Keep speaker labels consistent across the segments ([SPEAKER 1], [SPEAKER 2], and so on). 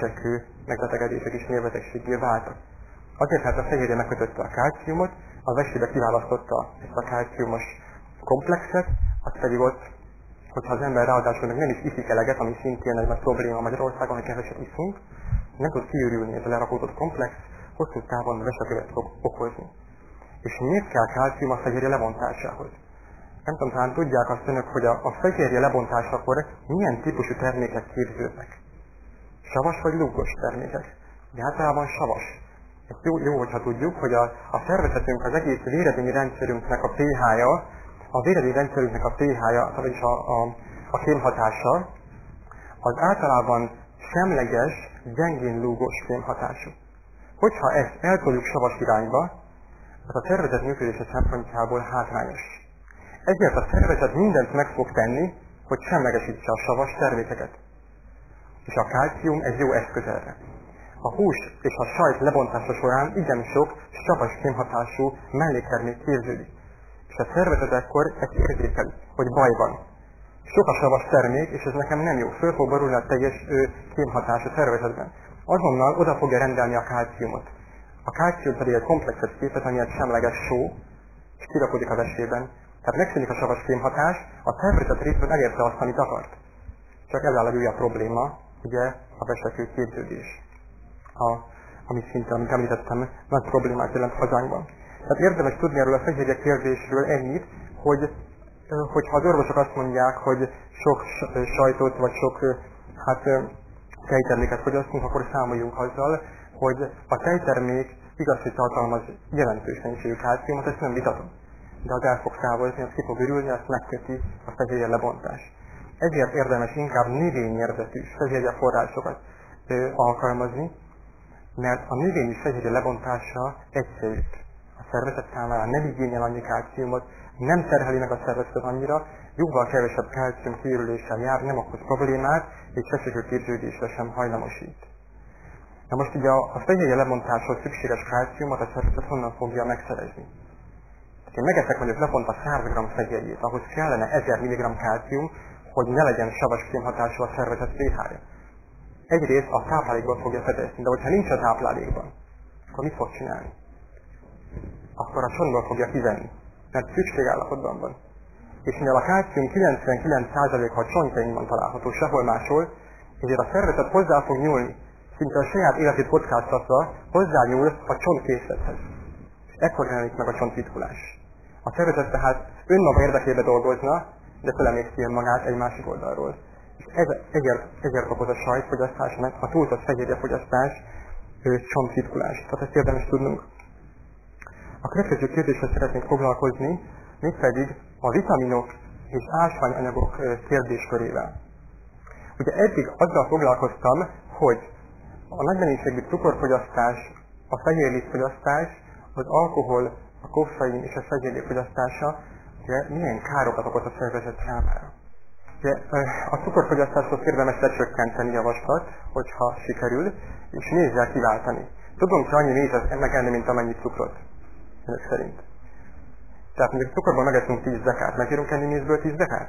[SPEAKER 1] vesekő megbetegedések is mérbetegséggé váltak. Azért, mert a fehérje megkötötte a kálciumot, a vesébe kiválasztotta ezt a kálciumos komplexet, az pedig ott, hogyha az ember ráadásul nem is iszik eleget, ami szintén egy nagy probléma Magyarországon, hogy keveset iszunk, nem tud kiürülni ez a lerakódott komplex, hosszú távon vesekövet fog okozni. És miért kell kálcium a fehérje lebontásához? Nem tudom, talán tudják azt önök, hogy a fehérje lebontásakor milyen típusú termékek képződnek. Savas vagy lúgos termékek? De általában savas. Ez jó, hogyha tudjuk, hogy a szervezetünk, az egész véredényi rendszerünknek a pH-ja, vagyis a kémhatása, az általában semleges, gyengén lúgos kémhatású. Hogyha ezt eltoljuk savas irányba, az a szervezet működése szempontjából hátrányos. Ezért a szervezet mindent meg fog tenni, hogy semlegesítse a savas termékeket. És a kálcium egy jó eszköz erre. A hús és a sajt lebontása során igen sok savas kémhatású melléktermék képződik. És a szervezet ekkor ezt érzékeli, hogy baj van. Sok a savas termék, és ez nekem nem jó. Föl fog borulni a teljes kémhatás a szervezetben. Azonnal oda fogja rendelni a kálciumot. A kálcium pedig egy komplexet képez, ami egy semleges só, és kirakodik a vesében. Tehát megszűnik a savas kémhatás, a szervezet részben elérte azt, amit akart. Csak ez áll egy újabb probléma, ugye a vesekő képződés. Ami szinte, amit említettem, nagy problémát jelent hazánkban. Tehát érdemes tudni erről a fehérje kérdésről ennyit, hogyha az orvosok azt mondják, hogy sok sajtot vagy sok tejterméket fogyasztunk, akkor számoljunk azzal, hogy a tejtermék igaz, hogy tartalmaz jelentős mennyiségű kálciumot, ezt nem vitatom. De az el fog távozni, az ki fog ürülni, azt megköti a fehérje lebontás. Ezért érdemes inkább növényeredetű fehérje forrásokat alkalmazni, mert a növényi fehérje lebontása egyszerű. A szervezet számára nem igényel annyi kálciumot, nem terheli meg a szervezetet annyira, jóval kevesebb kálcium kiürüléssel jár, nem okoz problémát, és vesekő képződésre sem hajlamosít. Na most ugye a fehérje lebontáshoz szükséges kálciumot a szervezet honnan fogja megszerezni? Én megeszek mondjuk naponta 100 g fehérjét, ahhoz kellene 1000 mg kálcium, hogy ne legyen savas kémhatású a szervezet pH-ja. Egyrészt a táplálékban fogja fedezni, de hogyha nincs a táplálékban, akkor mit fog csinálni? Akkor a csontból fogja kivenni, mert szükségállapotban van. És mivel a kálcium 99%-a a csontjainkban található, sehol máshol, ezért a szervezet hozzá fog nyúlni, szinte a saját életét kockáztatva hozzányúl a csontkészlethez. És ekkor jelenik meg a csontritkulás. A szervezet tehát önmaga érdekébe dolgozna, de fölemészti önmagát egy másik oldalról. És ezért okoz a sajtfogyasztás, a túlzott fehérjefogyasztás csontritkulást. Tehát ezt érdemes tudnunk. A következő kérdéssel szeretnék foglalkozni, mégpedig a vitaminok és ásványanyagok kérdéskörével. Ugye eddig azzal foglalkoztam, hogy a nagy mennyiségű cukorfogyasztás, a fehérlisztfogyasztás, az alkohol, a koffein és a fehérje fogyasztása ugye milyen károkat okoz a szervezet számára. Ugye, a cukorfogyasztáshoz érdemes lecsökkenteni javaslat, hogyha sikerül, és mézzel kiváltani. Tudunk, hogy annyi mézet megenni, mint amennyi cukrot. Önök szerint. Tehát mondjuk cukorban megeszünk 10 dekát, meg tudunk enni mézből 10 dekát?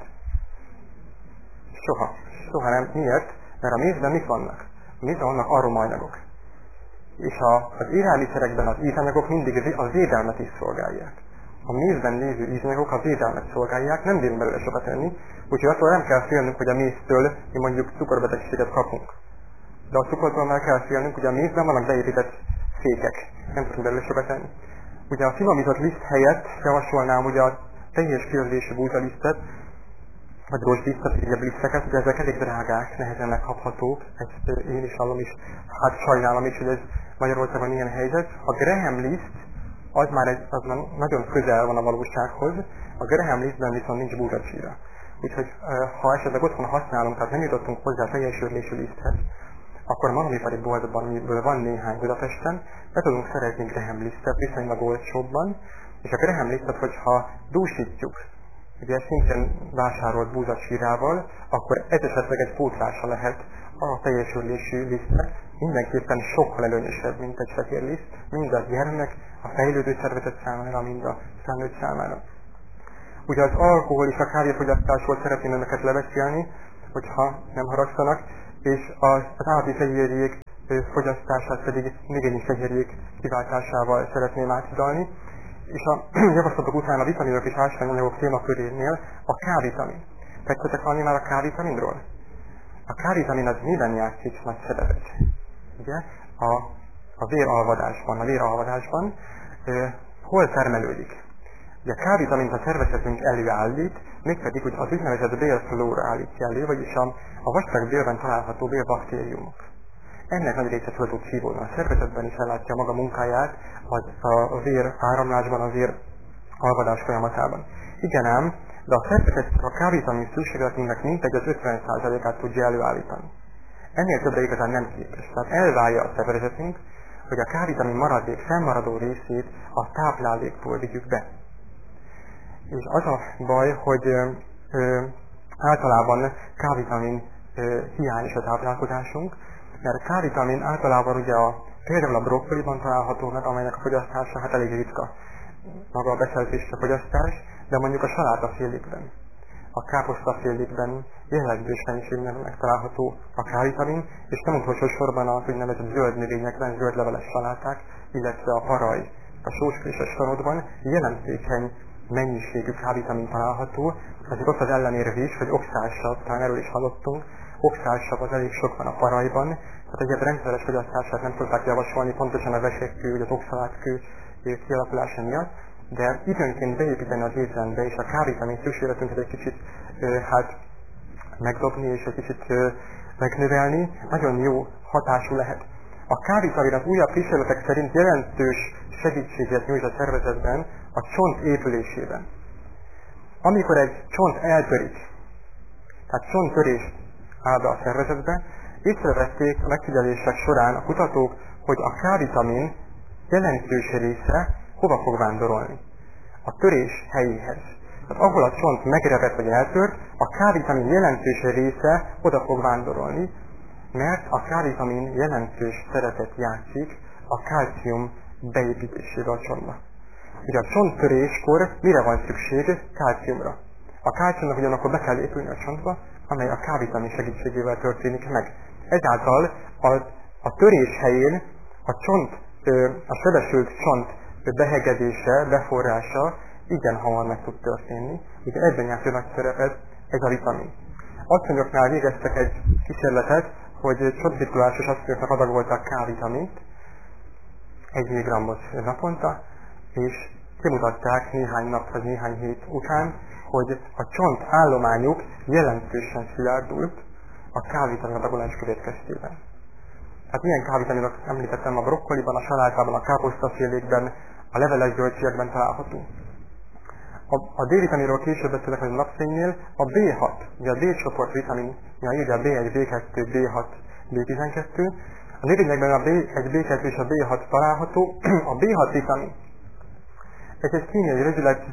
[SPEAKER 1] Soha nem. Miért? Mert a mézben mit vannak? A mézben vannak aromaanyagok. És az élelmiszerekben az ízanyagok mindig a védelmet is szolgálják. A mézben lévő ízanyagok a védelmet szolgálják, nem bírunk belőle sokat enni, úgyhogy attól nem kell félnünk, hogy a méztől mi mondjuk cukorbetegséget kapunk. De a cukortól már kell félnünk, hogy a mézben vannak beépített fékek, nem tudunk belőle sokat enni. Ugye a finomított liszt helyett javasolnám ugye a teljes kiörzésű búzalisztet, vagy rozslisztet, így a liszteket, de ezek elég drágák, nehezen megkaphatók, ezt én is hallom is, hát sajnálom is, hogy ez Magyarországon ilyen helyzet. A Graham liszt, az már nagyon közel van a valósághoz, a Graham listben viszont nincs búzacsíra. Úgyhogy ha esetleg otthon használunk, tehát nem jutottunk hozzá a teljes őrlésű liszthez, akkor malomipari boltban, amiből van néhány Budapesten, be tudunk szerezni Graham lisztet viszonylag olcsóbban, és a Graham lisztet, hogyha dúsítjuk, ugye szintén vásárolt búzacsírával, akkor ez esetleg egy pótlása lehet a teljes őrlésű lisztnek, mindenképpen sokkal előnyösebb, mint egy fehér liszt, mind a gyermek, a fejlődő szervezet számára, mind a felnőtt számára. Ugye az alkohol és a kávéfogyasztásról szeretném önöket lebeszélni, hogyha nem haragszanak, és az állati fehérjék fogyasztását pedig növényi fehérjék kiváltásával szeretném áthidalni. És a javaslatok után a vitaminok és ásványanyagok témakörénél a K-vitamin. Tettetek hallani már a K-vitaminról? A K-vitamin az miben játszik nagy szerepet? Ugye? A véralvadásban hol termelődik? Ugye a K-vitamint a szervezetünk előállít, mégpedig hogy az úgynevezett bélflóra állítja elő, vagyis a vastag bélben található bélbaktériumok. Ennek nagy része föl tud szívódni a szervezetben, és ellátja maga munkáját a vér áramlásban, a vér alvadás folyamatában. Igen ám, de a szervezet a K-vitamin szükségletünknek mintegy az 50%-át tudja előállítani. Ennél többre igazán nem képes. Tehát elválja a szervezetünk, hogy a K-vitamin maradék, fennmaradó részét a táplálékból vigyük be. És az a baj, hogy általában K-vitamin hiányos a táplálkozásunk, mert a K-vitamin általában ugye például a brokkoliban található meg, amelynek a fogyasztása hát elég ritka. Maga a beszerzés a fogyasztás, de mondjuk a salátafélékben, a káposztafélékben jelentős mennyiségben megtalálható a K-vitamin, és nem utolsó sorban az úgynevezett zöld növényekben, zöld leveles saláták, illetve a paraj, a sóskéses sarodban jelentősen mennyiségű K-vitamin található, azért ott az ellenérv is, hogy oxálsav, talán erről is hallottunk, oxálsav az elég sok van a parajban, tehát egyéb rendszeres fogyasztását nem tudták javasolni, pontosan a vesekkő, vagy az oxalátkő kialakulása miatt, de időnként beépíteni az étrendbe, és a K-vitamin szükségletünket egy kicsit megdobni, és egy kicsit megnövelni, nagyon jó hatású lehet. A K-vitamin az újabb kísérletek szerint jelentős segítséget nyújt a szervezetben a csont épülésében. Amikor egy csont eltörik, tehát csonttörést áll be a szervezetbe, észrevették a megfigyelések során a kutatók, hogy a K-vitamin jelentős része hova fog vándorolni? A törés helyéhez. Tehát ahol a csont megrepett vagy eltört, a K-vitamin jelentős része oda fog vándorolni, mert a K-vitamin jelentős szerepet játszik a kálcium beépítésébe a csontba. Ugye a csonttöréskor mire van szükség? Kálciumra. A kálciumnak ugyanakkor be kell épülni a csontba, amely a K-vitamin segítségével történik meg. Ezáltal a törés helyén a sebesült csont behegedése, beforrása igen hamar meg tud történni. Ugye ebben játszik nagy szerepet ez a vitamin. Asszonyoknál végeztek egy kísérletet, hogy csontcirkulációs asszonyoknak adagoltak K-vitamint, 1 mg naponta, és kimutatták néhány nap vagy néhány hét után, hogy a csont állományuk jelentősen szilárdult a K-vitamin adagolás következtében. Hát ilyen K-vitaminok említettem a brokkoliban, a salátában, a káposztafélékben, a leveles zöldségekben található. A D-vitaminról később beszélek a napfénynél, a B6, ugye a D-csoport vitamin, ugye a B1, B2, B6, B12. A növényekben a B1, B2 és a B6 található. A B6 vitamin, ez egy kémiai rögzület,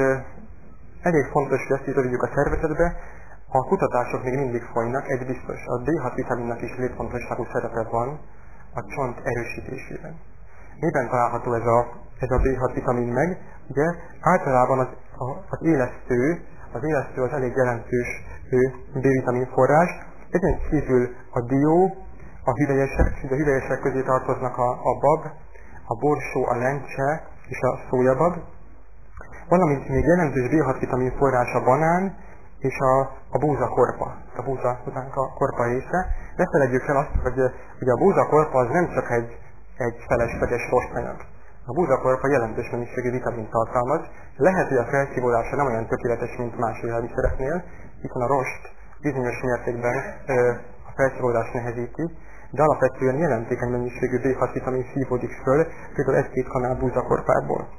[SPEAKER 1] elég fontos, hogy ezt írjuk a szervezetbe. A kutatások még mindig folynak, egy biztos, a B6 vitaminnak is létfontosságú szerepe van a csont erősítésében. Miben található ez a B6 vitamin meg? Ugye általában az élesztő az elég jelentős B-vitamin forrás. Ezen kívül a dió, a hüvelyesek közé tartoznak a bab, a borsó, a lencse és a szójabab. Valamint még jelentős B6 vitamin forrás a banán és a búzakorpa, a búzakorpa része. Ne felejtjük el azt, hogy ugye a búzakorpa az nem csak egy felesleges rostanyag. A búzakorpa jelentős mennyiségű vitamint tartalmaz. Lehet, hogy a felszívódása nem olyan tökéletes, mint más élelmiszereknél, hiszen a rost bizonyos mértékben a felszívódást nehezíti, de alapvetően jelentékeny mennyiségű B6 vitamin szívódik föl, például 1-2 kanál búzakorpából.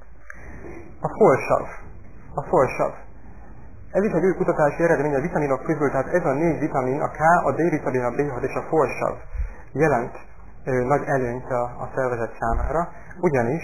[SPEAKER 1] A folsav. Ez is egy új kutatási eredmény a vitaminok közül, tehát ez a 4 vitamin, a K, a D-vitamin, a B6 és a folsav jelent nagy előnyt a szervezet számára, ugyanis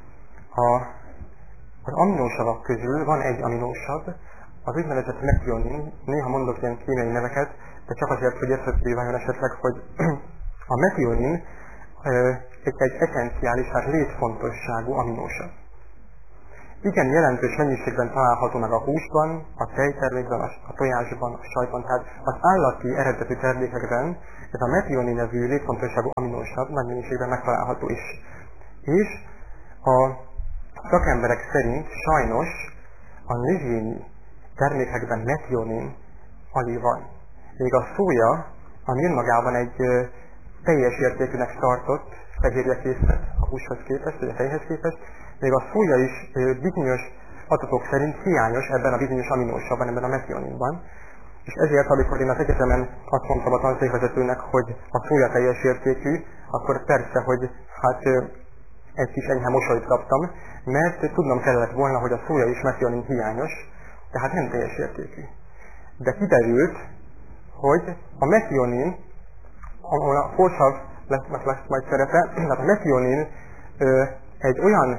[SPEAKER 1] az aminósavak közül van egy aminósav, az úgynevezett metionin, néha mondok ilyen kémiai neveket, de csak azért, hogy érthetővé váljon esetleg, hogy a metionin egy eszenciális, tehát létfontosságú aminósav. igen jelentős mennyiségben található meg a húsban, a tejtermékben, a tojásban, a sajtban, tehát az állati eredetű termékekben ez a metionin nevű létfontosságú aminosav nagy mennyiségben megtalálható is. És a szakemberek szerint sajnos a növényi termékekben metionin alig van. Még a szója, ami önmagában egy teljes értékűnek tartott fehérjekészlet a húshoz képest, vagy a tejhez képest, még a szója is bizonyos adatok szerint hiányos ebben a bizonyos aminósavban, ebben a metioninban. És ezért, amikor én az egyetemen azt mondtam a tanszékvezetőnek, hogy a szója teljes értékű, akkor persze, hogy hát egy kis enyhe mosolyt kaptam, mert tudnom kellett volna, hogy a szója is metionin hiányos, tehát nem teljes értékű. De kiderült, hogy a metionin, ahol a folsav lesz majd szerepe, tehát a metionin egy olyan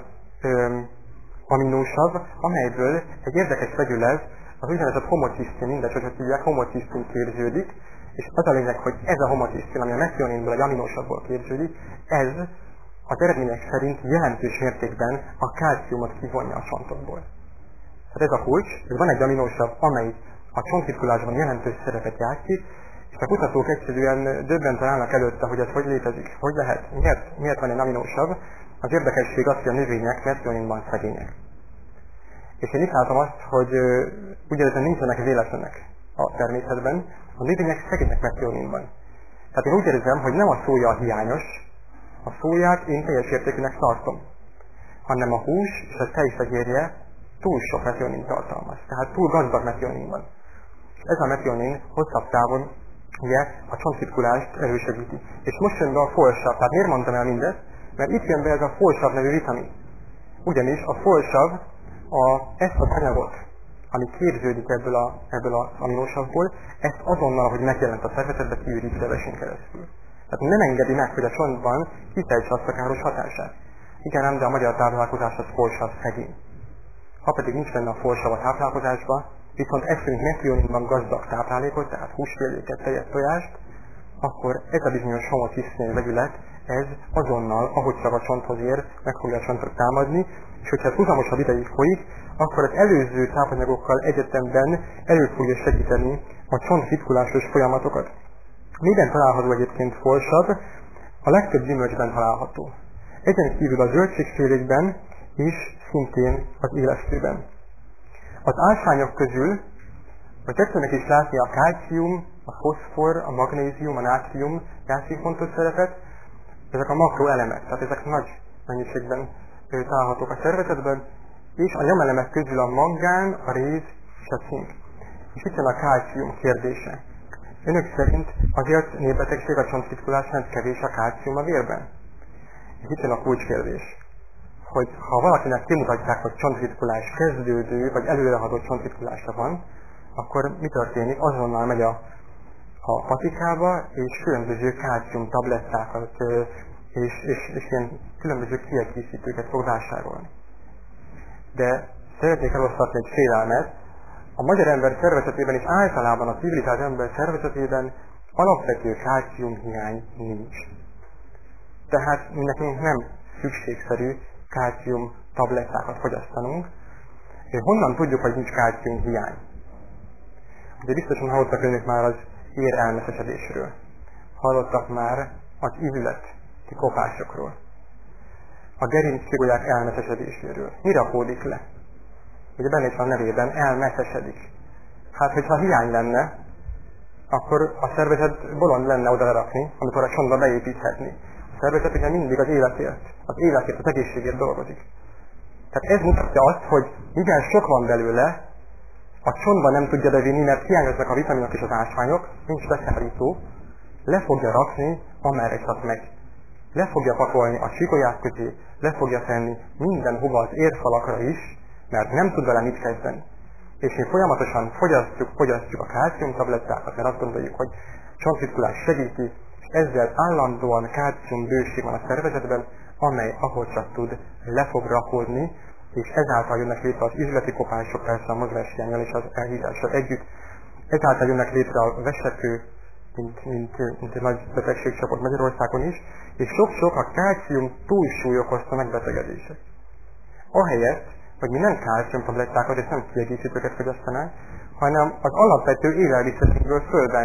[SPEAKER 1] aminósav, amelyből egy érdekes vegyület, az úgynevezett homocisztin, mindegy, hogy hívják, homocisztin képződik, és az a lényeg, hogy ez a homocisztin, ami a metioninből, egy aminósavból képződik, ez az eredmények szerint jelentős mértékben a kálciumot kivonja a csontokból. Tehát ez a kulcs, hogy van egy aminósav, amely a csontritkulásban jelentős szerepet játszik, és a kutatók egyszerűen döbbenten állnak előtte, hogy ez hogy létezik, hogy lehet, miért van egy aminósav. Az érdekesség az, hogy a növények metioninban szegények. És én itt látom azt, hogy ugyanezen nincsenek véletlenek a természetben, a növények szegények metioninban. Tehát én úgy érzem, hogy nem a szója a hiányos, a szóját én teljes értékűnek tartom, hanem a hús és a tejfehérje túl sok metionin tartalmaz, tehát túl gazdag metioninban. És ez a metionin hosszabb távon ugye a csontritkulást elősegíti. És most jön be a folsav, tehát miért mondtam el mindezt? Mert itt jön be ez a folsav nevű vitamin. Ugyanis a folsav ezt az anyagot, ami képződik ebből az aminósavból, ezt azonnal, hogy megjelent a szervezetbe, kiüríti levesén keresztül. Tehát nem engedi meg, hogy a csontban kifejtse azt a káros hatását. Igen, ám, de a magyar táplálkozás az folsav szegény. Ha pedig nincs benne a folsav a táplálkozásban, viszont eszünk metioninban gazdag táplálékot, tehát húsféléket, tejet, tojást, akkor ez a bizonyos homocisztin vegyület, ez azonnal, ahogy csak a csonthoz ér, meg fogja a csontot támadni, és hogyha ez húzamosabb ideig folyik, akkor az előző tápanyagokkal egyetemben elő fogja segíteni a csontritkulásos folyamatokat. Miben található egyébként folsav? A legtöbb gyümölcsben található. Ezen kívül a zöldségfélékben és szintén az élesztőben. Az ásványok közül, hogy tetszőnek is látni a kálcium, a foszfor, a magnézium, a nátrium játszik fontos szerepet, ezek a makroelemek, tehát ezek nagy mennyiségben találhatók a szervezetben, és a nyomelemek közül a mangán, a réz és a cink. És itt jön a kálcium kérdése. Önök szerint azért népbetegség a csontritkulás, mert kevés a kálcium a vérben? És itt jön a kulcskérdés, hogy ha valakinek kimutatják, hogy csontritkulás kezdődő, vagy előrehaladott csontritkulása van, akkor mi történik? Azonnal megy a patikába, és különböző kálcium tablettákat és ilyen különböző kiegészítőket fog vásárolni. De szeretnék elosztatni egy félelmet. A magyar ember szervezetében és általában a civilizált ember szervezetében alapvető kálciumhiány nincs. Tehát nekünk nem szükségszerű kálcium tablettákat fogyasztanunk. Honnan tudjuk, hogy nincs kálciumhiány? De biztosan hallottak önök már az ér elmeszesedésről. Hallottak már az ízleti kopásokról. A gerincszigólyák elmeszesedéséről. Mi rakódik le? Ugye benne is van nevében, elmeszesedik. Hát, hogyha hiány lenne, akkor a szervezet bolond lenne oda lerakni, amikor a csontba beépíthetni. A szervezet ugye mindig az életért, az egészségért dolgozik. Tehát ez mutatja azt, hogy mivel sok van belőle, a csontban nem tudja bevinni, mert hiányoznak a vitaminok és az ásványok, nincs beszállító, le fogja rakni, amerre csak megy. Le fogja pakolni a sikolyák közé, le fogja tenni mindenhova az érfalakra is, mert nem tud vele mit kezdeni. És mi folyamatosan fogyasztjuk a kálciumtablettákat, mert azt gondoljuk, hogy csontritkulás segíti, és ezzel állandóan kálcium bőség van a szervezetben, amely ahol csak tud, le fog rakódni, és ezáltal jönnek létre az üzleti kopások, persze a mozgáshiánnyal és az elhízással együtt. Ezáltal jönnek létre a vesekő, mint egy nagy betegségcsoport Magyarországon is, és sok-sok a kálcium túlsúly okozta megbetegedések. Ahelyett, hogy mi nem kálciumtablettákat és nem kiegészítőket fogyasztanánk, hanem az alapvető élelmiszerünkből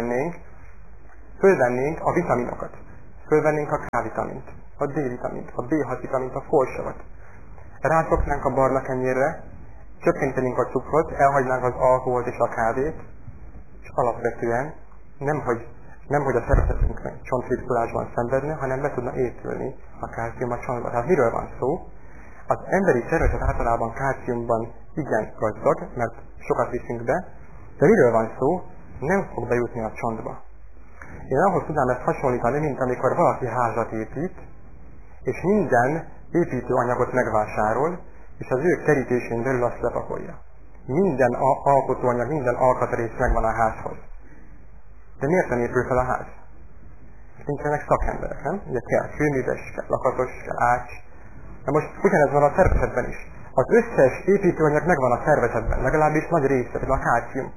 [SPEAKER 1] fölvennénk a vitaminokat. Fölvennénk a K-vitamint, a D-vitamint, a B6 vitamint, a folsavat. Rászoknánk a barna kenyérre, csökkentenénk a cukrot, elhagynánk az alkoholt és a kávét, és alapvetően nem hogy a szervezetünk csontritkulásban szenvedne, hanem be tudna épülni a kálcium a csontba. Tehát miről van szó? Az emberi szervezet általában kálciumban igen gazdag, mert sokat viszünk be, de miről van szó? Nem fog bejutni a csontba. Én ahhoz tudnám ezt hasonlítani, mint amikor valaki házat épít, és minden építőanyagot megvásárol, és az ő kerítésén belül azt lepakolja. Minden alkotóanyag, minden alkatrész megvan a házhoz. De miért nem épül fel a ház? Nincsenek szakemberek, nem? Ugye kell kőműves, kell lakatos, kell ács. De most ugyanez van a szervezetben is. Az összes építőanyag megvan a szervezetben, legalábbis nagy része, a kálcium.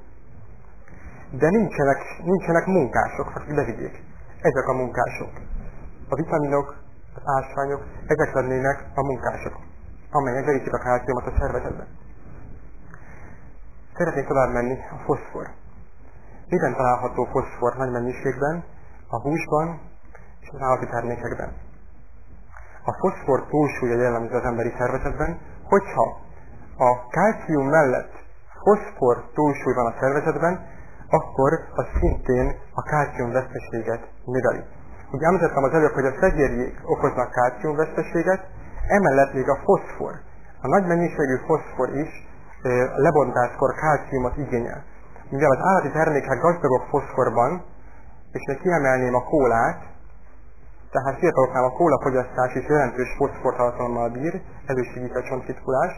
[SPEAKER 1] De nincsenek munkások, akik bevigyék. Ezek a munkások. A vitaminok, az ásványok, ezek lennének a munkások, amelyek beviszik a kálciumot a szervezetben. Szeretnék tovább menni a foszfor. Miben található foszfor nagy mennyiségben? A húsban és az állati termékekben. A foszfor túlsúlya jellemző az emberi szervezetben, hogyha a kálcium mellett foszfor túlsúly van a szervezetben, akkor az szintén a kálciumveszteséget növeli. Ugye említettem az előbb, hogy a fehérjék okoznak kálciumveszteséget, emellett még a foszfor. A nagy mennyiségű foszfor is lebontáskor kálciumot igényel. Mivel az állati termékek gazdagok foszforban, és még kiemelném a kólát, tehát fiataloknál a kólafogyasztás is jelentős foszfortartalommal bír, elősegít a csontritkulást.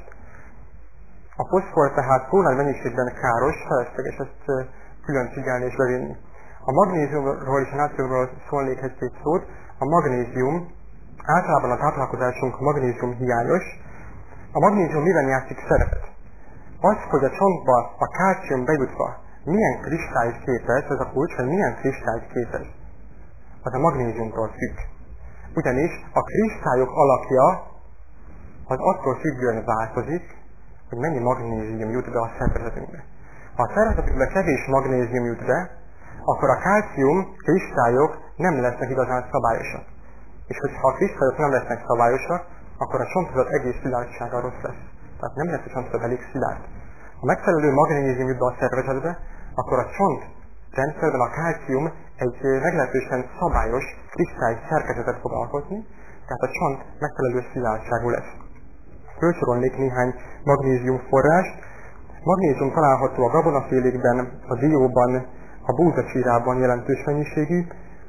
[SPEAKER 1] A foszfor tehát túl nagy mennyiségben káros, felesleges ezt külön figyelni és bevinni. A magnéziumról és a nátriumról szólnék egy-két szót. A magnézium, általában a táplálkozásunk magnézium hiányos. A magnézium miben játszik szerepet? Az, hogy a csontba a kálcium bejutva milyen kristályt képez, ez a kulcs, hogy milyen kristályt képez, az a magnéziumtól függ. Ugyanis a kristályok alakja az attól függően változik, hogy mennyi magnézium jut be a szervezetünkbe. Ha a szervezetünkbe kevés magnézium jut be, akkor a kálcium kristályok nem lesznek igazán szabályosak. És hogyha a kristályok nem lesznek szabályosak, akkor a csonthozat egész szilárdsága rossz lesz. Tehát nem lesz a csonthozat elég szilárd. Ha megfelelő magnézium jut be a szervezetbe, akkor a csont rendszerben a kálcium egy meglehetősen szabályos kristály szerkezetet fog alkotni, tehát a csont megfelelő szilárdságú lesz. Fölsorolnék néhány magnézium forrást. Magnézium található a gabonafélékben, a dióban, a búzacsírában jelentős mennyiségű,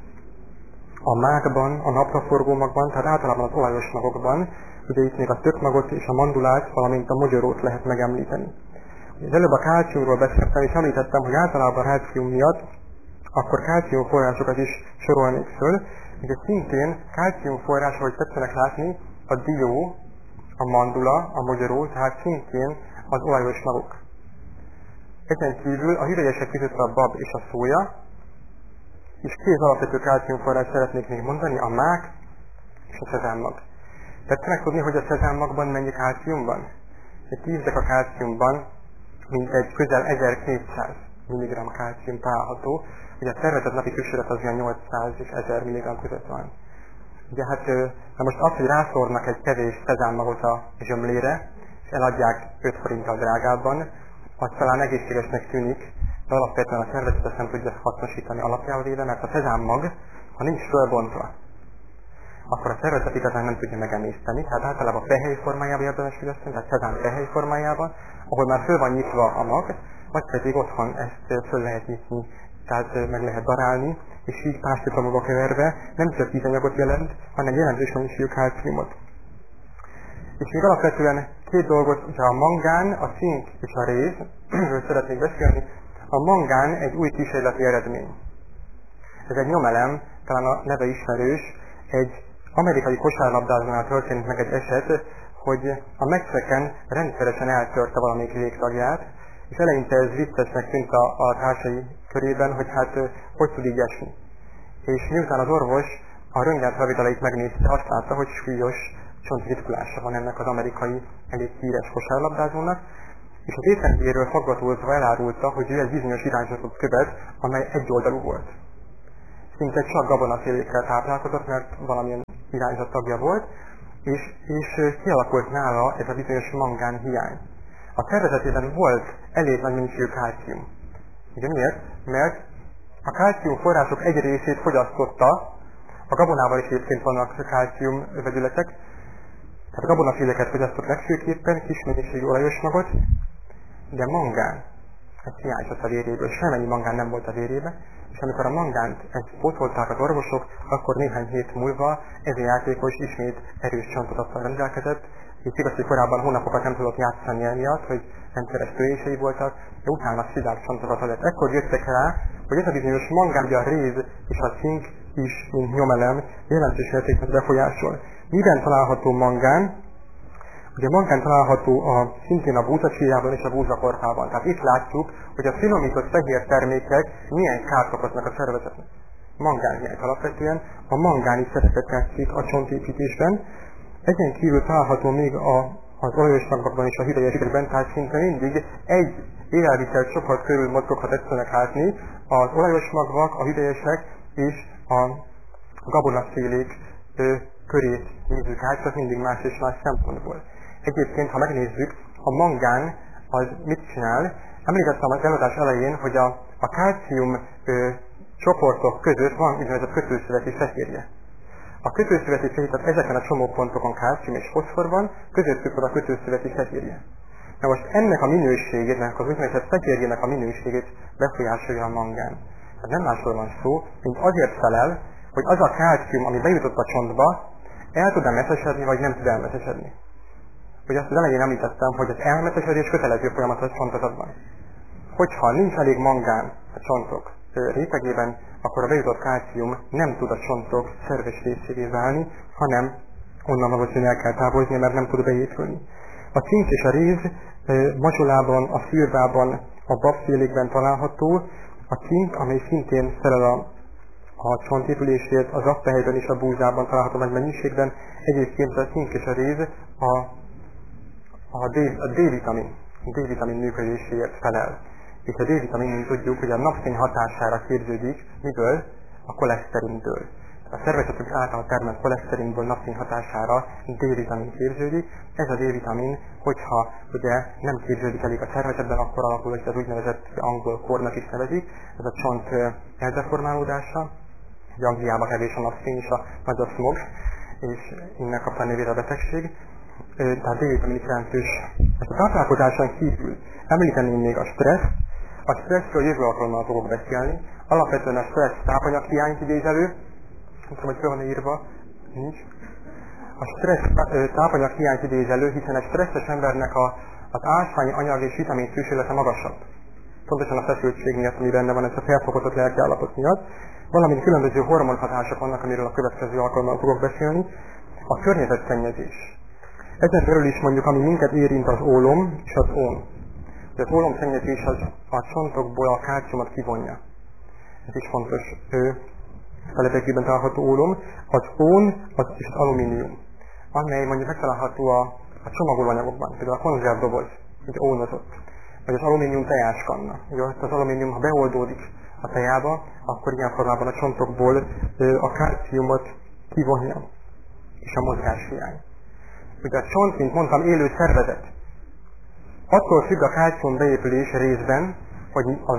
[SPEAKER 1] a mágban, a napraforgó magban, tehát általában az olajos magokban, ugye itt még a tökmagot és a mandulát, valamint a mogyorót lehet megemlíteni. Az előbb a kálciumról beszéltem, és említettem, hogy általában a kálcium miatt, akkor kálcium forrásokat is sorolnék föl, ugye szintén kálcium forrás, ahogy tetszenek látni, a dió, a mandula, a mogyoró, tehát szintén az olajos magok. Ezen kívül a hüvelyesek között a bab és a szója, és két alapvető kálciumforrás szeretnék még mondani, a mák és a szezámmag. Tetszenek tudni, hogy a szezámmagban mennyi kálcium van? Egy 10 deka kálciumban mintegy közel 1200 mg kálcium található, ugye a szervezet napi szükséglet az olyan 800 és 1000 mg között van. Ugye hát, na most az, hogy rászórnak egy kevés szezámmagot a zsömlére, és eladják 5 forinttal drágábban, az talán egészségesnek tűnik, de alapvetően a szervezet ezt nem tudja hasznosítani alapjával véve, mert a szezámmag, ha nincs fölbontva, akkor a szervezet igazán nem tudja megemészteni, tehát általában pehely formájában érdemes fogyasztani, tehát szezám pehely formájában, ahol már föl van nyitva a mag, vagy pedig otthon ezt föl lehet nyitni, tehát meg lehet darálni, és így pásztoromba keverve nem csak vízanyagot jelent, hanem jelentős mennyiségű kálciumot. És még alapvetően két dolgot, hogyha a mangán, a cink és a rézről szeretnék beszélni. A mangán egy új kísérleti eredmény. Ez egy nyomelem, talán a neve ismerős, egy amerikai kosárlabdázónál történt meg egy eset, hogy a meccseken rendszeresen eltörte valamelyik végtagját, és eleinte ez viccesnek tűnt a társai körében, hogy hát hogy tud így esni. És miután az orvos a röntgenfelvételeit megnézte, azt látta, hogy súlyos csontritkulása van ennek az amerikai elég híres kosárlabdázónak, és az étrendjéről faggatolva elárulta, hogy ő egy bizonyos irányzatot követ, amely egyoldalú volt. Szinte csak gabonafélékkel táplálkozott, mert valamilyen irányzat tagja volt, és kialakult nála ez a bizonyos mangán hiány. A szervezetében volt elég nagy mennyiségű kálcium. Ugye miért? Mert a kálcium források egy részét fogyasztotta, a gabonával is egyébként vannak kálcium vegyületek, tehát a gabonaféleket fogyasztott legfőképpen, kis mennyiségű olajos magot, de mangán, ez hiányzott a véréből, semmennyi mangán nem volt a vérében, és amikor a mangánt ezt pótolták az orvosok, akkor néhány hét múlva ez a játékos ismét erős csontodattal rendelkezett, és igaz, hogy korábban hónapokat nem tudott játszani emiatt, hogy rendszeres törései voltak, de utána szilárd csontodata lett. Ekkor jöttek rá, hogy ez a bizonyos mangán, ugye a réz és a cink is, mint nyomelem, jelentős mértékben befolyásol. Miben található mangán? Ugye mangán található szintén a búzacsíjában és a búzakorpában. Tehát itt látjuk, hogy a finomított fehér termékek milyen kárt okoznak a szervezetnek. Mangánhiány alapvetően. A mangán is szerepet játszik a csontépítésben. Ezen kívül található még az olajos magokban és a hüvelyesekben, tehát szinte mindig egy élelmiszer csoport körül mozgokhat egyszerűen látni, az olajos magvak, a hüvelyesek és a gabonafélék körét nézzük át, csak mindig más és más szempontból. Egyébként, ha megnézzük, a mangán az mit csinál? Emlékeztem az előadás elején, hogy a kálcium csoportok között van úgynevezett kötőszöveti fehérje. A kötőszöveti fehérje, tehát ezeken a csomópontokon kálcium és foszfor van, közöttük van a kötőszöveti fehérje. Na most ennek a minőségének, az úgynevezett fehérjének a minőségét befolyásolja a mangán. Tehát nem másról van szó, mint azért felel, hogy az a kálcium, ami bejutott a csontba, el tud-e messzesedni, vagy nem tud elmesszesedni. Hogy azt az elején említettem, hogy az elmesszesedés kötelező folyamat a csontozatban. Hogyha nincs elég mangán a csontok rétegében, akkor a bejutott kálcium nem tud a csontok szerves részévé válni, hanem onnan valószínűleg el kell távolni, mert nem tud beépülni. A cink és a réz mazsolában, a szilvában, a babfélékben található. A cink, amely szintén felel a csontépülésért, az aktahelyben és a búzában található nagy mennyiségben. Egyébként a cink és a réz a D-vitamin működéséért felel. És a D-vitamin, mint tudjuk, hogy a napfény hatására képződik, miből? A koleszterintől. A szervezetünk által termelt koleszterinből napfény hatására D-vitamin képződik. Ez a D-vitamin, hogyha ugye nem képződik elég a szervezetben, akkor alakul, hogy az úgynevezett angol kornak is nevezik. Ez a csont eldeformálódása. Ugye Angliában kevés a napfény és a nagy a smog, és innen kapta a nevét a betegség. Tehát D-vitamin is jelentős. Ezt a táplálkozáson kívül említeném még a stressz. A stresszről jövő alkalommal fogok beszélni. Alapvetően a stressz tápanyaghiányt idéz elő. Nem tudom, hogy fel van írva. Nincs. A stressz tápanyaghiányt idéz elő, hiszen egy stresszes embernek az ásványi anyag és vitamin szükséglete magasabb. Pontosan a feszültség miatt, ami benne van, ez a felfokozott lelkiállapot miatt. Valamint különböző hormonhatások vannak, amiről a következő alkalommal fogok beszélni. A környezetszennyezés. Ezen belül is mondjuk, ami minket érint, az ólom és az ón. Az ólomszennyezés az a csontokból a kálciumot kivonja. Ez is fontos feledekében található ólom. Az ón és az alumínium, amely mondjuk megtalálható a csomagolóanyagokban, például a konzervdoboz, így ónozott. Vagy az alumínium tejáskanna. Az alumínium, ha beoldódik a tejába, akkor ilyen formában a csontokból a kálciumot kivonja. És a mozgáshiány. Ugye a csont, mint mondtam, élő szervezet. Attól függ a kálcium beépülés részben, hogy a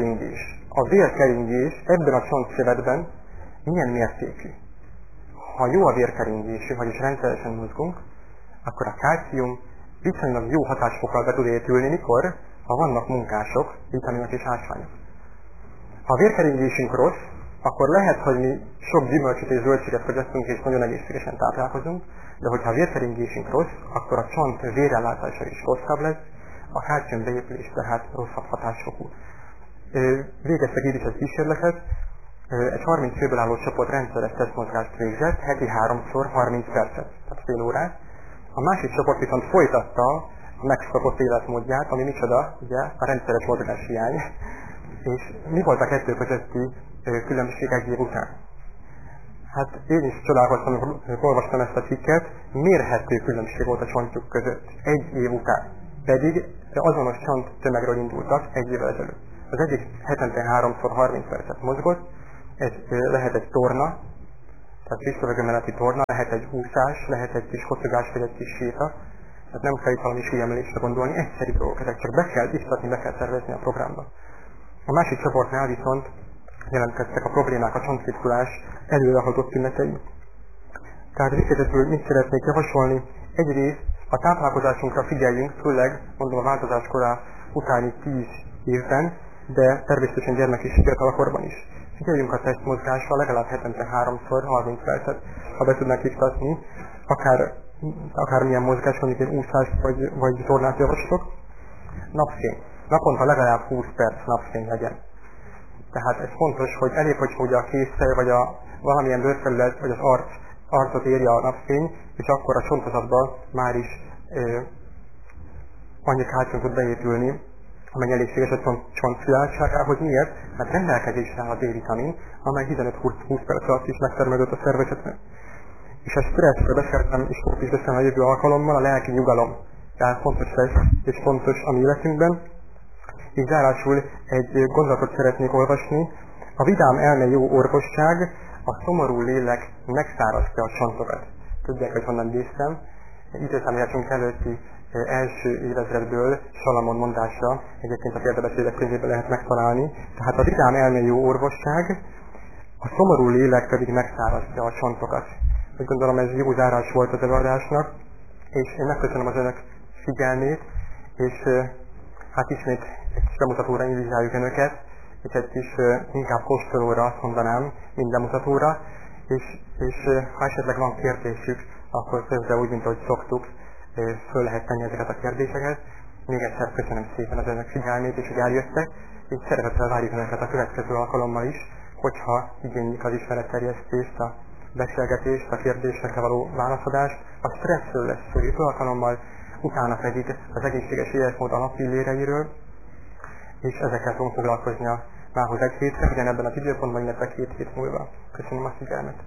[SPEAKER 1] vérkeringés ebben a csontszövetben milyen mértékű. Ha jó a vérkeringésű, vagyis rendszeresen mozgunk, akkor a kálcium viszonylag jó hatásfokkal be tud épülni, mikor? Ha vannak munkások, vitaminok és ásványok. Ha a vérkeringésünk rossz, akkor lehet, hogy mi sok gyümölcsöt és zöldséget fogyasztunk, és nagyon egészségesen táplálkozunk, de hogyha a vérkeringésünk rossz, akkor a csont vérellátása is rosszabb lesz, a kálcium beépülés tehát rosszabb hatásfokú. Végeztek így is egy kísérletet, egy 30 főből álló csoport rendszeres tesztmozgást végzett, heti 3-szor 30 percet, tehát fél órát. A másik csoport viszont folytatta a megszokott életmódját, ami micsoda, ugye, a rendszeres mozgáshiány. És mi volt a kettő közötti különbség egy év után? Hát én is csodálkoztam, amikor olvastam ezt a cikket, mérhető különbség volt a csontjuk között egy év után. Pedig azonos csont tömegről indultak egy évvel ezelőtt. Az egyik hetente 3-szor 30 percet mozgott, ez lehet egy torna, tehát visszavegő melletti torna, lehet egy úszás, lehet egy kis kocogás vagy egy kis séta. Tehát nem kell itt valami súlyemelésre gondolni, egyszerű dolgok, ezek csak be kell biztatni, be kell szervezni a programba. A másik csoportnál viszont jelentkeztek a problémák, a csontritkulás előrehaladott tünetei. Tehát végezetül mit szeretnék javasolni? Egyrészt a táplálkozásunkra figyeljünk, főleg mondom a változás korá utáni 10 évben, de természetesen gyermek és fiatalkorban is. Figyeljünk a testmozgásra, legalább hetente 3-szor 30 percet, ha be tudnánk iktatni, akármilyen mozgás, mondjuk egy úszást vagy tornát javaslok. Napfény. Naponta legalább 20 perc napfény legyen. Tehát ez fontos, hogy elég, hogy a kézfej vagy valamilyen bőrfelület vagy az arcot érje a napfény, és akkor a csontozatban már is annyi kálcium tud beépülni, amely elégséges a csont szilárdságához. Miért? Mert rendelkezésre áll a D-vitamin, amely 15-20 perc alatt is megtermelődött a szervezetben. És a stresszről beszéltem, és fogok is beszélni a jövő alkalommal, a lelki nyugalom. Tehát fontos lesz, és fontos a mi életünkben. Így zárásul egy gondolatot szeretnék olvasni. A vidám elme jó orvosság, a szomorú lélek megszáraztja a csontokat. Tudják, hogy honnan néztem. Időszámításunk előtti első évezredből Salamon mondása, egyébként a példabeszédek könyvében lehet megtalálni. Tehát a vidám elme jó orvosság, a szomorú lélek pedig megszáraztja a csontokat. Úgy gondolom, ez jó zárás volt az előadásnak, és én megköszönöm az önök figyelmét, és hát ismét egy kis bemutatóra invitáljuk önöket, és egy kis inkább kóstolóra azt mondanám, mint bemutatóra, és ha esetleg van kérdésük, akkor közben úgy, mint ahogy szoktuk, föl lehet tenni ezeket a kérdéseket. Még egyszer köszönöm szépen az önök figyelmét, és hogy eljöttek, és szeretettel várjuk önöket a következő alkalommal is, hogyha igénylik az ismeretterjesztést, a beszélgetést, a kérdésekre való válaszadást. A stresszről lesz szó jövő alkalommal, utána pedig az egészséges életmód alappilléreiről, és ezekkel fogunk foglalkozni a mához egy hétre, ugyanebben az időpontban, illetve 2 hét múlva. Köszönöm a figyelmet!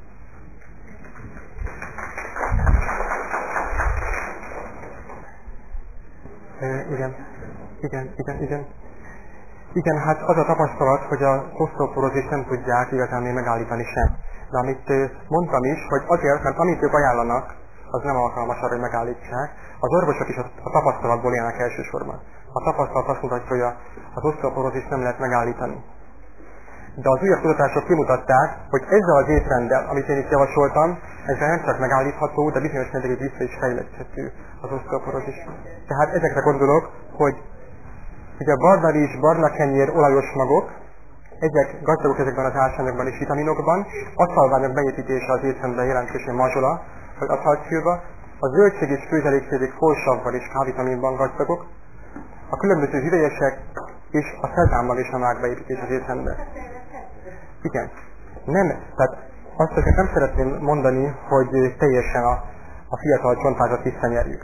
[SPEAKER 1] Igen, hát az a tapasztalat, hogy a oszteoporózist nem tudják igazán még megállítani sem. De amit mondtam is, hogy azért, mert amit ők ajánlanak, az nem alkalmas arra, hogy megállítsák. Az orvosok is a tapasztalatból élnek elsősorban. A tapasztalat azt mutatja, hogy az oszteoporózist nem lehet megállítani. De az újabb kutatások kimutatták, hogy ezzel az étrenddel, amit én itt javasoltam, ezzel nem csak megállítható, de bizonyos mértékig vissza is fejleszthető az oszteoporózis. Tehát ezekre gondolok, hogy ugye a barna rizs, barna kenyér, olajos magok, egyek gazdagok ezekben az ásványokban és vitaminokban, aszalványok beépítése az étrendben jelentősen mazsola, vagy aszaltfülbe, a zöldség és főzelékszédék folsavval és K-vitaminban gazdagok, a különböző hüvelyesek és a szezámmal és a mák beépítés az étrendbe. Igen. Nem, tehát azt nem szeretném mondani, hogy teljesen a fiatal csontvázat visszanyerjük.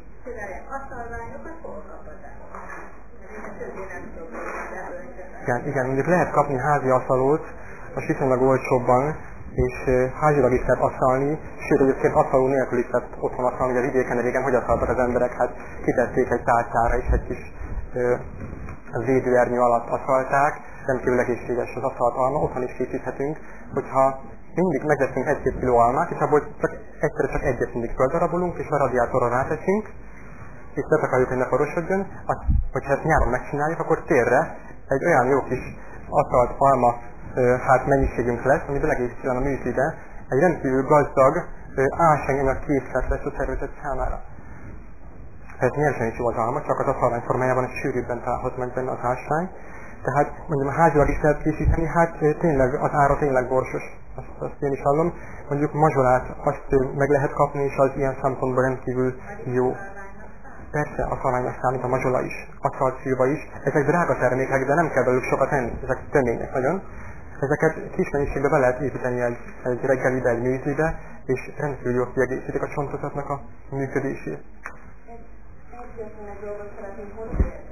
[SPEAKER 1] Igen, mondjuk lehet kapni házi aszalót, most viszonylag olcsóbban, és házilag is lehet aszalni, sőt egyébként aszaló nélkül is lehet otthon aszalni, hogy az vidéken régen hogy aszaltak az emberek, hát kitették egy tálcára és egy kis védőernyő alatt aszalták, rendkívül egészséges az aszalt alma, otthon is készíthetünk, hogyha mindig megveszünk 1-2 kiló almát, és abból egyszerűen csak egyet mindig földarabolunk, és a radiátorra ráteszünk, és betakarjuk, hogy ne porosodjon, hogyha ezt nyáron megcsináljuk, akkor térre egy olyan jó kis aszalt alma mennyiségünk lesz, ami belegészíten a műzlibe, egy rendkívül gazdag ásványanyag készlet lesz a szervezet számára. Ez nyersen is jó az alma, csak az aszalvány formájában egy sűrűbben található meg benne az ásvány. Tehát mondjuk a házilag is lehet készíteni, hát tényleg az ára tényleg borsos, azt én is hallom. Mondjuk mazsolát azt meg lehet kapni, és az ilyen szempontból rendkívül jó. Persze, a szalványnak számít a mazsola is, aszaltszilva is. Ezek drága termékek, de nem kell belőlük sokat enni. Ezek tömények nagyon. Ezeket kis mennyiségbe be lehet építeni egy reggelibe, egy műzlibe, és rendkívül jól kiegészítik a csontozatnak a működését.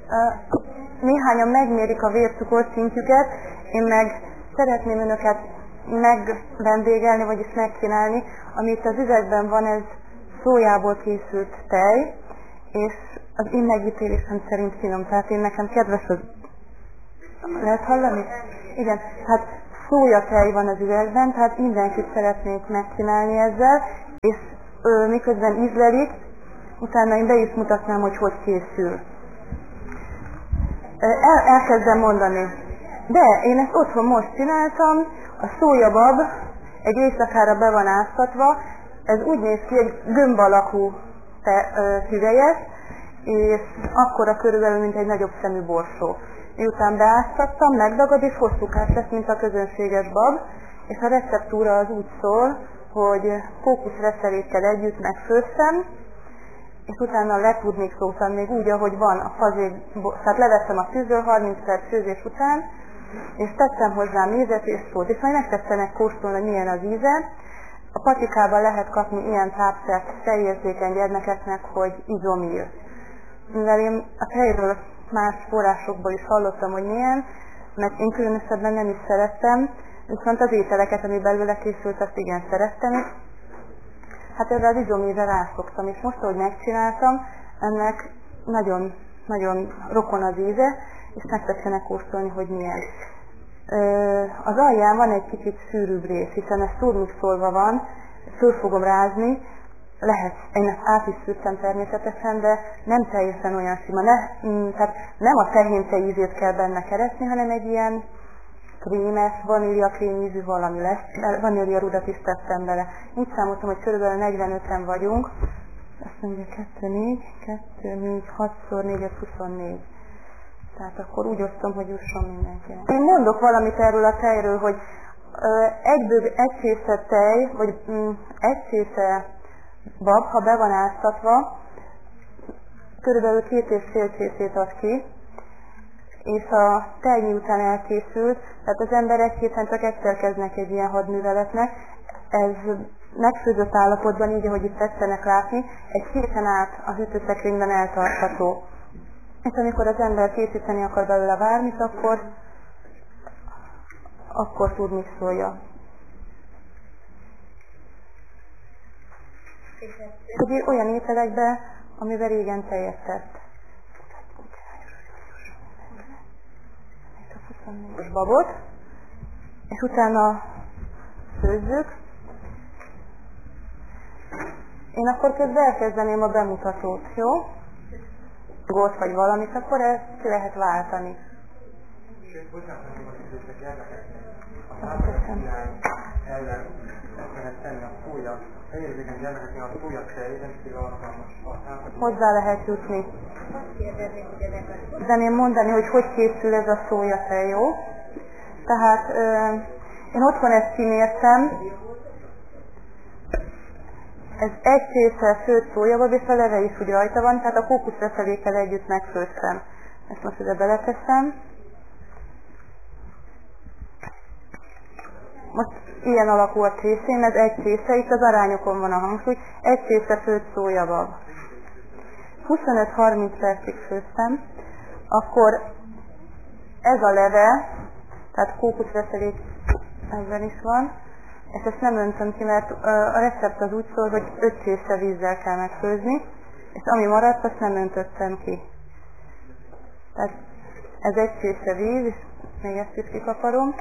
[SPEAKER 2] Néhányan megmérik a vércukorszintjüket, én meg szeretném önöket megvendégelni, vagyis megkínálni. Amit az üvegben van, ez szójából készült tej, és az én megítélésem szerint finom. Tehát én nekem kedves az... Lehet hallani? Igen. Hát szójatej van az üvegben, tehát mindenkit szeretnék megkínálni ezzel, és miközben ízlelik, utána én be is mutatnám, hogy hogy készül. Elkezdem mondani. De én ezt otthon most csináltam, a szójabab egy éjszakára be van áztatva, ez úgy néz ki, egy gömb alakú hüvelyes, és akkora körülbelül, mint egy nagyobb szemű borsó. Miután beáztattam, megdagad és hosszúkás lesz, mint a közönséges bab, és a receptúra az úgy szól, hogy kókuszreszelékkel együtt megfőztem, és utána letudnikszóztam még úgy, ahogy van a fazék, tehát levettem a tűzről 30 perc főzés után, és tettem hozzá mézet és szót, és majd megtettem megkóstolni, hogy milyen az íze. A patikában lehet kapni ilyen tápszert tejérzékeny gyermekeknek, hogy izomír. Mivel én a tejről más forrásokból is hallottam, hogy milyen, mert én különösebben nem is szerettem, viszont az ételeket, ami belőle készült, azt igen szerettem. Hát erre az izomírre rászoktam, és most, ahogy megcsináltam, ennek nagyon, nagyon rokon az íze, és megtetszenek kóstolni, hogy milyen. Az alján van egy kicsit szűrűbb rész, hiszen ez turmixolva van, föl fogom rázni, lehet, én át is szűrtem természetesen, de nem teljesen olyan sima. Tehát nem a fehénce ízét kell benne keresni, hanem egy ilyen krémes, vaníliakrém ízű valami lesz. Vaníliarudat is tettem bele. Úgy számoltam, hogy körülbelül 45-en vagyunk. Azt mondja 2, 4, 6x4, 24. Tehát akkor úgy osztom, hogy jusson mindenkinek. Én mondok valamit erről a tejről, hogy egy csésze tej, vagy egy csésze bab, ha be van áztatva, körülbelül 2,5 csészét ad ki, és a tej miután elkészült, tehát az emberek héten csak egyszer kezdnek egy ilyen hadműveletnek, ez megfőzött állapotban, így ahogy itt tetszenek látni, egy héten át a hűtőszekrényben eltartható. És amikor az ember készíteni akar belőle bármit, akkor tud mixolja. Ugye olyan ételekbe, amiben régen tejet tett. Babot, és utána főzzük. Én akkor közben elkezdeném a bemutatót, jó? Gót vagy valamit, akkor ezt ki lehet váltani.
[SPEAKER 1] Sőt, bocsánat, amikor idősek gyermekeknek a táplálékhiány ellen ezt lehet tenni a szója, fejérzékeny gyermekeknél a szója tej, rendkívül alkalmas a
[SPEAKER 2] hozzá lehet jutni. Szeretném mondani, hogy készül ez a szója tej, jó? Tehát én otthon ezt kimértem. Ez egy csésze főtt szójabab, és a leve is úgy rajta van, tehát a kókuszreszelékkel együtt megfőztem. Ezt most ide beleteszem. Most ilyen alakú a csészém, ez egy csésze, itt az arányokon van a hangsúly, egy csésze főtt szójabab. 25-30 percig főztem, akkor ez a leve, tehát kókuszreszelék ebben is van, és ezt nem öntöm ki, mert a recept az úgy szól, hogy 5 csésze vízzel kell megfőzni, és ami maradt, azt nem öntöttem ki. Tehát ez egy csésze víz, és még ezt is kikaparom.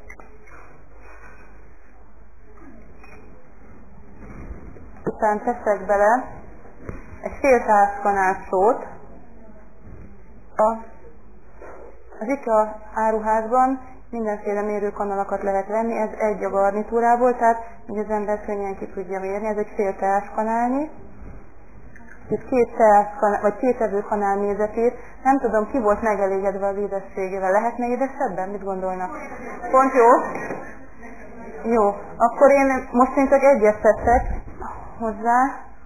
[SPEAKER 2] Utána teszek bele egy fél tálckanál sót. Az IKEA áruházban mindenféle mérőkanalakat lehet venni, ez egy a garnitúrából, tehát így az ember könnyen ki tudja mérni, ez egy fél teáskanálnyi. Itt két evőkanál mézetét, nem tudom, ki volt megelégedve az édességével. Lehetne édesebben? Mit gondolnak? Pont jó? Jó, akkor én csak egyet teszek hozzá.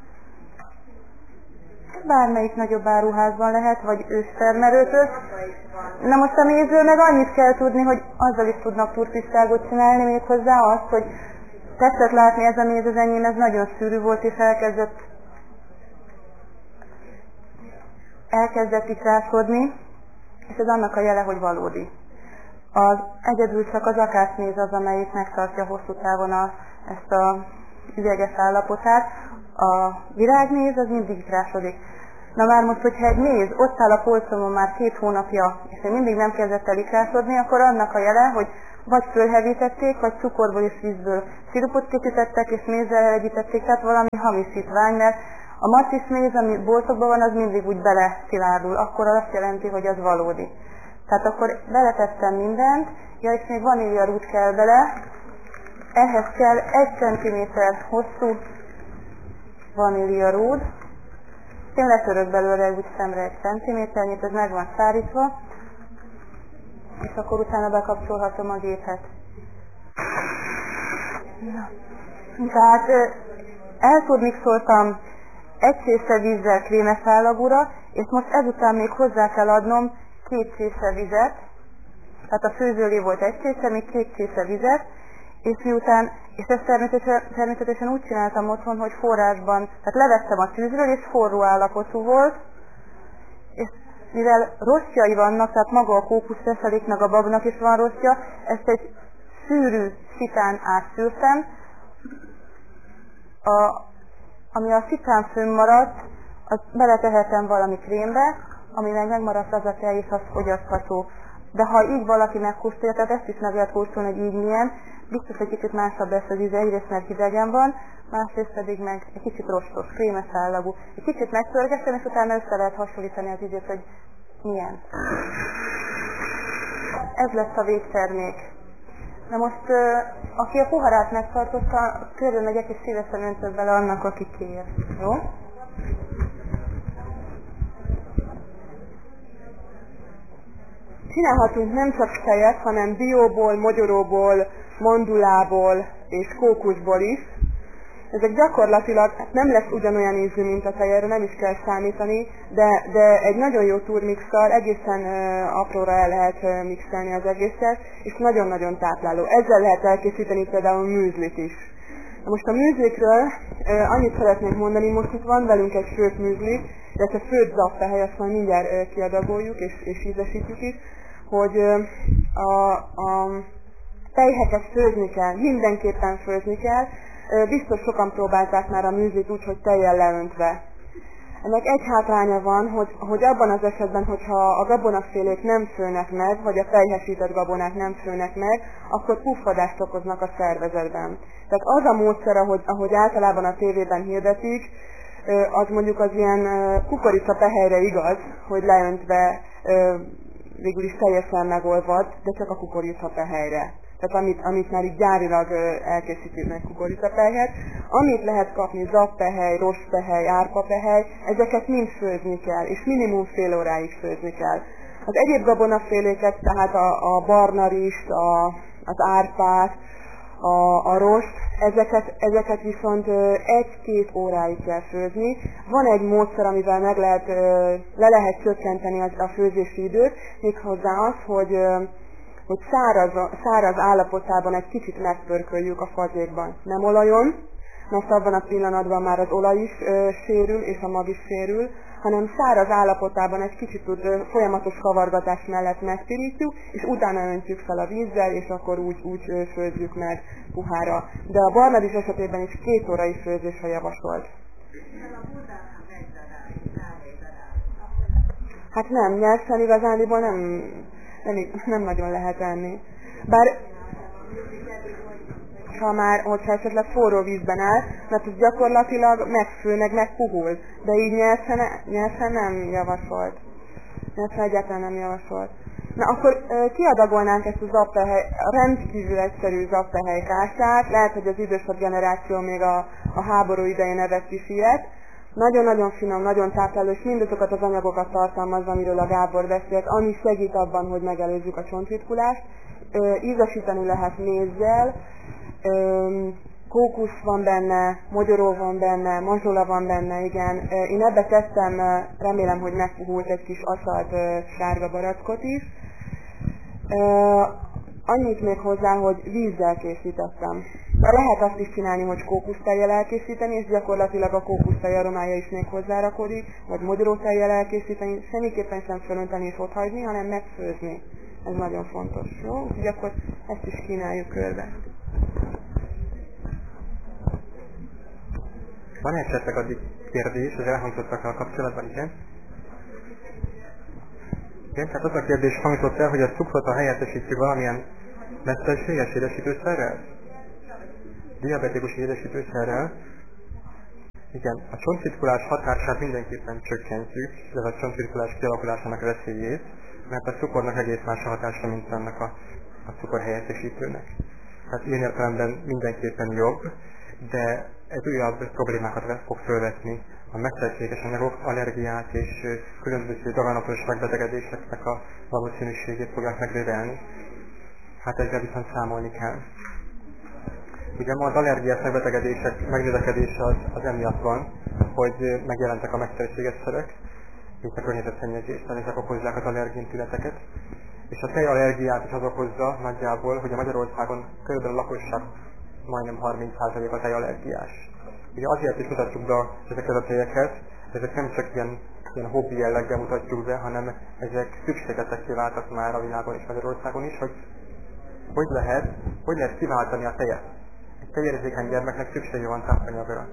[SPEAKER 2] Bármelyik nagyobb áruházban lehet, vagy őstermerőtös. Na most a mézről meg annyit kell tudni, hogy azzal is tudnak turpisztágot csinálni, még hozzá azt, hogy tetszett látni, ez a méz az enyém, ez nagyon szűrű volt, és elkezdett ikrásodni, és ez annak a jele, hogy valódi. Egyedül csak az akácméz az, amelyik megtartja hosszú távon ezt a üveges állapotát. A virágméz az mindig ikrásodik. Na már most, hogyha egy méz ott áll a polcomon már 2 hónapja, és még mindig nem kezdett el ikrásodni, akkor annak a jele, hogy vagy fölhevítették, vagy cukorból és vízből szirupot készítettek, és mézzel elegyítették, tehát valami hamisítvány, mert a maciszméz, ami boltokban van, az mindig úgy beleszilárdul, akkor azt jelenti, hogy az valódi. Tehát akkor beletettem mindent, és még vaníliarút kell bele, ehhez kell 1 cm hosszú vaníliarúd, én letörök belőle úgy szemre 1 cm-nyit, ez meg van szárítva, és akkor utána bekapcsolhatom a gépet. Tehát eltudmixoltam 1 csésze vízzel krémes állagúra, és most ezután még hozzá kell adnom 2 csésze vizet, tehát a főzőlé volt 1 csésze, még 2 csésze vizet, és ezt természetesen úgy csináltam otthon, hogy forrásban, tehát levettem a tűzről, és forró állapotú volt, és mivel rostjai vannak, tehát maga a kókuszfeseléknek, a babnak is van rostja, ezt egy szűrű szitán átszűrtem, ami a szitán fönnmaradt, azt beletehetem valami krémbe, ami megmaradt az a tej, és az fogyasztható. De ha így valaki megkóstolja, tehát ezt is meg lehet kóstolni, hogy így milyen, biztos, hogy kicsit másabb lesz az íze, egyrészt mert hidegen van, másrészt pedig meg egy kicsit rostos, krémes állagú. Egy kicsit megpörgettem, és utána össze lehet hasonlítani az ízét, hogy milyen. Ez lesz a végtermék. Na most, aki a poharát megtartotta, körül megyek, és szívesen öntök bele annak, aki kér. Jó?
[SPEAKER 3] Csinálhatunk nem csak tejet, hanem dióból, mogyoróból, mandulából és kókuszból is. Ezek gyakorlatilag nem lesz ugyanolyan ízű, mint a tej, erre nem is kell számítani, de egy nagyon jó turmixsal egészen apróra el lehet mixelni az egészet, és nagyon-nagyon tápláló. Ezzel lehet elkészíteni például műzlit is. Most a műzlikről annyit szeretnék mondani, most itt van velünk egy főtt műzli, illetve főtt zappehely, azt majd mindjárt kiadagoljuk és ízesítjük is, hogy a tejheket főzni kell, mindenképpen főzni kell. Biztos sokan próbálták már a műzlit úgy, hogy tejjel leöntve. Ennek egy hátránya van, hogy abban az esetben, hogyha a gabonafélék nem főnek meg, vagy a tejhesített gabonák nem főnek meg, akkor puffadást okoznak a szervezetben. Tehát az a módszer, ahogy általában a tévében hirdetik, az mondjuk az ilyen kukoricapehelyre igaz, hogy leöntve végül is teljesen megolvad, de csak a kukoricapehelyre. Tehát amit már így gyárilag elkészítőnek kukoricapehelyet. Amit lehet kapni, zappehely, rostpehely, árpapehely, ezeket mind főzni kell, és minimum fél óráig főzni kell. Az egyéb gabonaféléket, tehát a barna rizst, az árpát, a rost, ezeket viszont 1-2 óráig kell főzni. Van egy módszer, amivel le lehet csökkenteni a főzési időt, méghozzá az, hogy száraz állapotában egy kicsit megpörköljük a fazékban. Nem olajon, mert abban a pillanatban már az olaj is sérül, és a mag is sérül, hanem száraz állapotában egy kicsit folyamatos kavargatás mellett megpirítjuk, és utána öntjük fel a vízzel, és akkor úgy főzzük meg puhára. De a barna rizs esetében is 2 órai főzésre javasolt. Hát nem, nyersen igazániból nem nagyon lehet enni. Bár hogyha esetleg forró vízben áll, mert ez gyakorlatilag megfő, megpuhul. De így nyersen nem javasolt. Nyersen egyáltalán nem javasolt. Na akkor kiadagolnánk ezt a zappehely, rendkívül egyszerű zappehely kását. Lehet, hogy az idősebb generáció még a háború idején evett is ilyet. Nagyon-nagyon finom, nagyon tápláló, és mindazokat az anyagokat tartalmazza, amiről a Gábor beszélt, ami segít abban, hogy megelőzzük a csontritkulást. Ízesíteni lehet mézzel, kókusz van benne, mogyoró van benne, mazsola van benne, igen. Én ebbe tettem, remélem, hogy megpuhult egy kis aszalt sárga barackot is. Annyit még hozzá, hogy vízzel készítettem. Lehet azt is csinálni, hogy kókusztejjel elkészíteni, és gyakorlatilag a kókusztej aromája is még hozzárakodik, vagy mogyorótejjel elkészíteni, semmiképpen sem fölönteni és otthagyni, hanem megfőzni. Ez nagyon fontos, jó? Úgyhogy akkor ezt is kínáljuk körbe.
[SPEAKER 1] Van esetleg addig kérdés az elhangzottakkal kapcsolatban, igen? Igen, tehát az a kérdés hangzott el, hogy a cukrot a helyettesítjük valamilyen mesterséges édesítőszerrel? Diabetikus édesítőszerrel? Igen, a csontritkulás hatását mindenképpen csökkentjük, ez a csontritkulás kialakulásának veszélyét, mert a cukornak egész más a hatása, mint annak a cukor helyettesítőnek. Tehát ilyen értelemben mindenképpen jobb, de ez újabb problémákat fog fölvetni. A mesterséges anyagok allergiát és különböző daganatos megbetegedéseknek a valószínűségét fogják megnövelni. Hát ezzel viszont számolni kell. Ugye ma az allergiás megbetegedések megnövekedése az emiatt van, hogy megjelentek a mesterséges szerek, és a környezetszennyezésben, ezek okozzák az allergén tüneteket. És a tejallergiát is az okozza nagyjából, hogy a Magyarországon körülbelül a lakosság majdnem 30% a tejallergiás. Ugye azért is mutatjuk be ezeket a tejeket, ezek nem csak ilyen hobbi jelleggel mutatjuk be, hanem ezek szükségetekké váltak már a világon és Magyarországon is, hogy lehet kiváltani a tejet. Egy tejérzékeny gyermeknek szüksége van tápanyagra.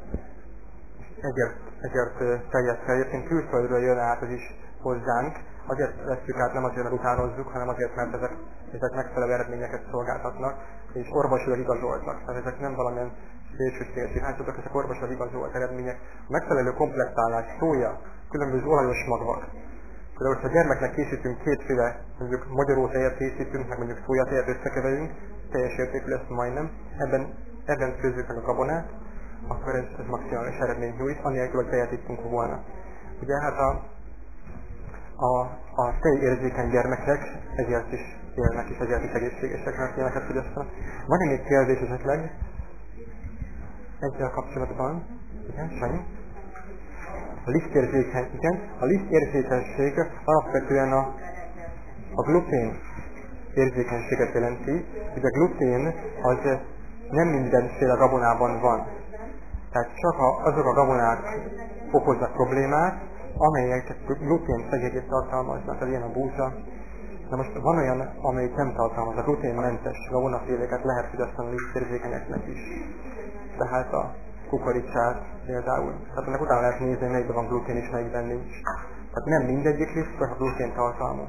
[SPEAKER 1] Ezért tejet kell. Egyébként külföldről jön át ez is hozzánk, azért vesszük át, nem azért, mert utánozzuk, hanem azért, mert ezek megfelelő eredményeket szolgáltatnak, és orvosilag igazoltak. Tehát ezek nem valamilyen szélsőséges irányzatok, ezek orvosilag igazolt eredmények. A megfelelő komplettálás, szója, különböző olajos magvak. Például, hogyha a gyermeknek készítünk kétféle, mondjuk magyarótejet készítünk, meg mondjuk szójatejet összekeverünk, teljes értékű lesz majdnem, ebben főzzük meg a gabonát, akkor ez maximális eredményt nyújt, anélkül, hogy tejet ittunk volna. Ugye hát a tejérzékeny gyermekek ezért is élnek, és ezért is egészségesek, mert ilyeneket fogyasztanak. Van-e még kérdés esetleg? Ezzel kapcsolatban? Igen, Sanyi? A lisztérzékeny, igen. A lisztérzékenység alapvetően a glutén érzékenységet jelenti, hogy a glutén az nem mindenféle gabonában van. Tehát csak azok a gabonák okoznak problémát, amelyek glutén szegényét tartalmaznak, tehát ilyen a búza. De most van olyan, amelyik nem tartalmaz, a gluténmentes gabonaféléket lehet fogyasztani lisztérzékenyeknek is. Tehát a kukoricát például. Tehát ennek utána lehet nézni, melyikben van glutén és melyikben nincs. Tehát nem mindegyik liszt, a glutén tartalmú.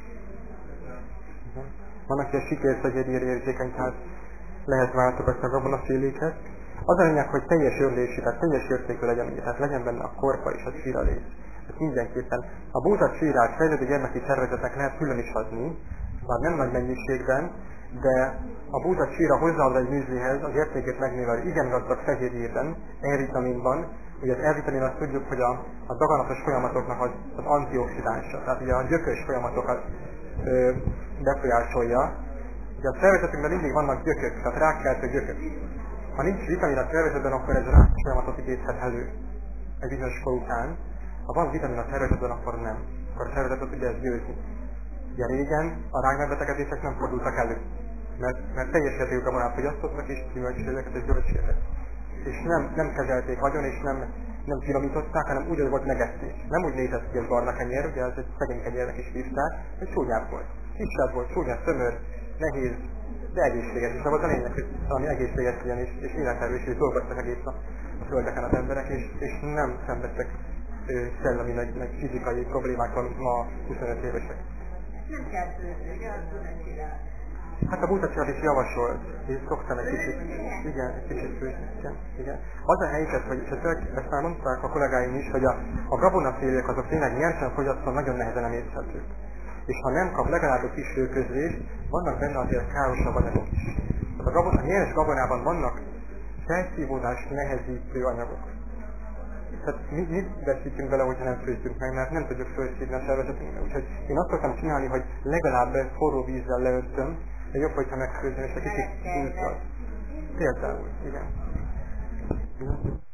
[SPEAKER 1] Van, aki a sikérszegyedére érzékeny, tehát lehet váltogatni a gabonaféléket. Az a lényeg, hogy teljes örlési, tehát teljes értékű legyen, tehát legyen benne a korpa és a csíralész. Tehát mindenképpen a búza csírát fejlődő gyermeki szervezetnek lehet külön is adni, bár nem nagy mennyiségben, de a búza csíra hozzáadva egy műzlihez az értékét megnöveli igen gazdag fehérjében, E-vitaminban. Ugye az E-vitamin azt tudjuk, hogy a daganatos folyamatoknak az antioxidánsa, tehát ugye a gyökös folyamatokat befolyásolja. Ugye a szervezetünkben mindig vannak gyökök, tehát rákkeltő gyökök. Ha nincs vitamin a szervezetben, akkor ez rák folyamatot idézhet elő egy bizonyos kor után. Ha van vitamin a szervezetben, akkor nem. Akkor a szervezetet tudja ezt győzni. Ugye régen a rákmegbetegedések nem fordultak elő, mert teljes értékű gabonát fogyasztottak és gyümölcsöket és gyümölcsöket. És nem kezelték agyon, és nem finomították, hanem úgy volt megették. Nem úgy nézett ki ez barna kenyér, ugye ez egy szegény kenyérnek is hívták, egy csúnyább volt. Kisebb volt, csúnyább, tömör, nehéz, de egészséges. És az a lényeg, hogy valami egészséges legyen, és életerős, és dolgoztak egész nap a földeken az emberek, és nem szenvedtek szellemi, meg fizikai problémákkal, mint ma 25 évesek.
[SPEAKER 4] Nem kell főzni,
[SPEAKER 1] Hát a búzacsát is javasolt, és szoktam egy kicsit, igen, egy kicsit főzni, igen. Az a helyzet, hogy ezt már mondták a kollégáim is, hogy a gabonafélék azok tényleg nyersen fogyasztva nagyon nehezen emészthetők. És ha nem kap legalább egy kis hőközlést, vannak benne azért károsabb anyagok is. A nyers gabonában vannak felszívódást nehezítő anyagok. Tehát mit veszítünk bele, hogyha nem főztünk meg, mert nem tudjuk fölszívni a szervezetünkbe. Úgyhogy én azt szoktam csinálni, hogy legalább forró vízzel leöntöm, de jobb, hogyha megfőzöm, és egy kicsit húzzal. Például, igen.